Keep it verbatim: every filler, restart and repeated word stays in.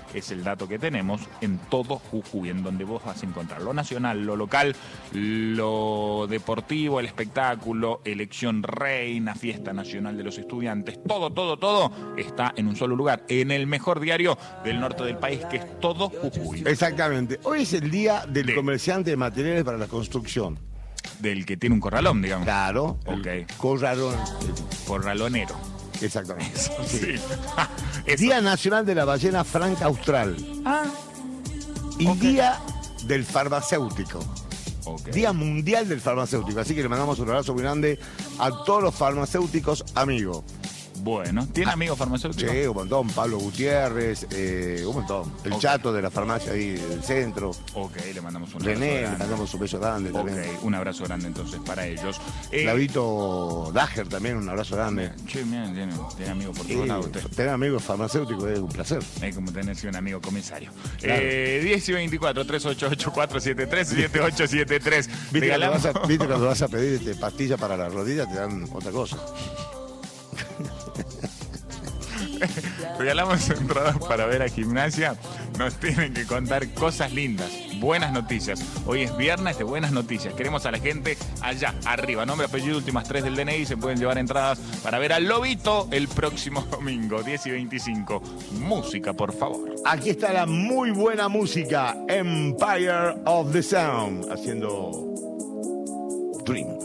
es el dato que tenemos, en todo Jujuy, en donde vos vas a encontrar lo nacional, lo local, lo deportivo, el espectáculo, elección reina, fiesta nacional de los estudiantes, todo, todo, todo está en un solo lugar, en el mejor diario del norte del país, que es todo Jujuy. Exactamente. Hoy es el día del De- comerciante de materiales para la construcción. Del que tiene un corralón, digamos. Claro. Ok. El corralón. Corralonero. Exactamente. Sí. Eso. Día Nacional de la Ballena Franca Austral. Ah, Y ok. Día del Farmacéutico. ok. Día Mundial del Farmacéutico. Así que le mandamos un abrazo muy grande a todos los farmacéuticos amigos. Bueno, ¿tiene amigos farmacéuticos? Sí, un montón. Pablo Gutiérrez, eh, un montón. El Ok. Chato de la farmacia ahí del centro. Ok, le mandamos un René, le abrazo grande. mandamos un beso grande Ok, también. un abrazo grande entonces para ellos. Eh, Claudito Dager también, un abrazo grande. Che, miren, tiene, tiene amigos por Eh, todos lados usted. tener amigos farmacéuticos es un placer. Es como tener un amigo comisario. Claro. Eh, diez y veinticuatro, tres ocho ocho, cuatro siete tres, siete ocho siete tres. ¿Viste, cuando Regalamos, vas a, viste cuando vas a pedir este, pastillas para la rodilla? Te dan otra cosa. regalamos entradas para ver a Gimnasia. Nos tienen que contar cosas lindas, buenas noticias. Hoy es viernes de buenas noticias. Queremos a la gente allá, arriba. Nombre, apellido, últimas tres del D N I. Se pueden llevar entradas para ver al Lobito el próximo domingo, diez y veinticinco. Música, por favor. Aquí está la muy buena música, Empire of the Sound, haciendo Dream.